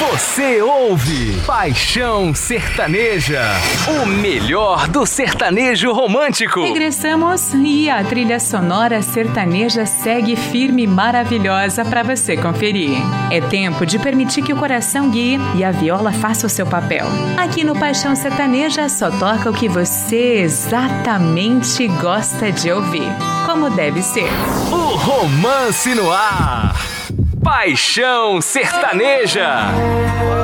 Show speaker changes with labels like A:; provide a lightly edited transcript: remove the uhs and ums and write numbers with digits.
A: Você ouve Paixão Sertaneja, o melhor do sertanejo romântico.
B: Regressamos e a trilha sonora sertaneja segue firme e maravilhosa para você conferir. É tempo de permitir que o coração guie e a viola faça o seu papel. Aqui no Paixão Sertaneja só toca o que você exatamente gosta de ouvir, como deve ser.
A: O romance no ar. Paixão Sertaneja.